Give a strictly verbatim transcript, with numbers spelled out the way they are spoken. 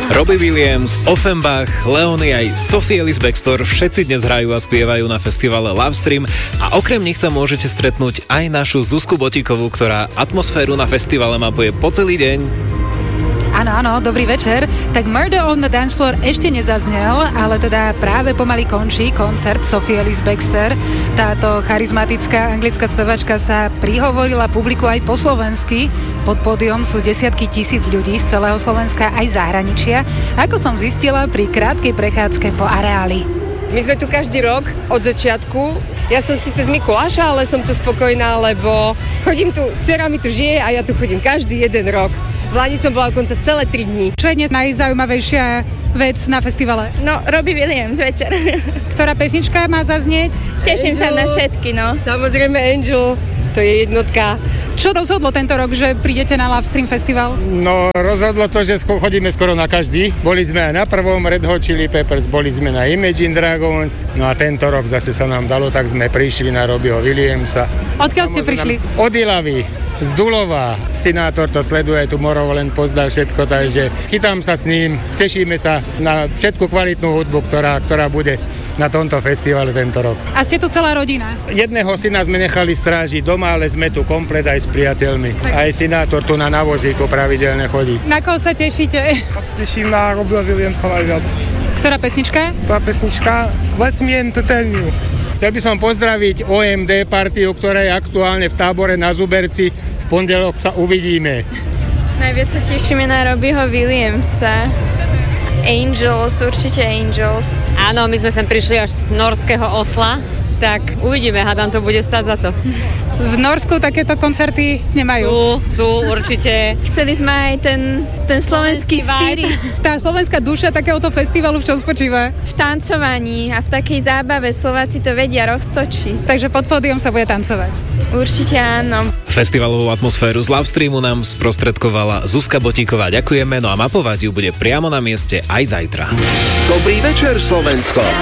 Robbie Williams, Offenbach, Leony aj Sophie Ellis Bextor všetci dnes hrajú a spievajú na festivale Lovestream a okrem nich tam môžete stretnúť aj našu Zuzku Botíkovú, ktorá atmosféru na festivale mapuje po celý deň. Áno, áno, dobrý večer. Tak Murder on the Dance Floor ešte nezaznel, ale teda práve pomaly končí koncert Sophie Ellis Bextor. Táto charizmatická anglická spevačka sa prihovorila publiku aj po slovensky. Pod pódium sú desiatky tisíc ľudí z celého Slovenska aj zahraničia. Ako som zistila pri krátkej prechádzke po areáli. My sme tu každý rok od začiatku. Ja som síce z Mikuláša, ale som tu spokojná, lebo chodím tu, dcera mi tu žije a ja tu chodím každý jeden rok. V Lani som bola dokonca celé tri dni. Čo je dnes najzaujímavejšia vec na festivale? No, Robbie Williams večer. Ktorá pesnička má zaznieť? Teším Angel. Sa na všetky, no. Samozrejme Angel, to je jednotka. Čo rozhodlo tento rok, že prídete na Lovestream Festival? No, rozhodlo to, že chodíme skoro na každý. Boli sme aj na prvom Red Hot Chili Peppers, boli sme na Imagine Dragons, no a tento rok zase sa nám dalo, tak sme prišli na Robbieho Williamsa. Odkiaľ ste prišli? Od Ilavy. Z Dulova. Sinátor to sleduje, tu Morovolen pozdá všetko, takže chytám sa s ním, tešíme sa na všetku kvalitnú hudbu, ktorá, ktorá bude na tomto festivale tento rok. A ste tu celá rodina? Jedného syna sme nechali strážiť doma, ale sme tu komplet aj s priateľmi. Tak. Aj Sinátor tu na navozíku pravidelne chodí. Na koho sa tešíte? Ja sa teším na Robbieho Williamsa najviac. Ktorá pesnička? Tá pesnička Let Me Entertain You. Chcel by som pozdraviť O M D partiu, ktorá je aktuálne v tábore na Zuberci. V pondelok sa uvidíme. Najviac sa tešíme na Robbieho Williamsa. Angels, určite Angels. Áno, my sme sem prišli až z norského Osla, tak uvidíme, hádam to bude stáť za to. V Norsku takéto koncerty nemajú? Sú, sú určite. Chceli sme aj ten, ten slovenský spirit. Tá slovenská duša takéhoto festivalu v čom spočíva? V tancovaní a v takej zábave. Slováci to vedia roztočiť. Takže pod pódium sa bude tancovať? Určite áno. Festivalovú atmosféru z Lovestreamu nám sprostredkovala Zuzka Botíková. Ďakujeme, no a mapovať ju bude priamo na mieste aj zajtra. Dobrý večer, Slovensko.